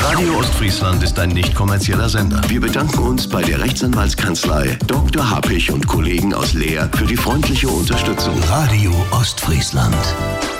Radio Ostfriesland ist ein nicht kommerzieller Sender. Wir bedanken uns bei der Rechtsanwaltskanzlei Dr. Happich und Kollegen aus Leer für die freundliche Unterstützung. Radio Ostfriesland.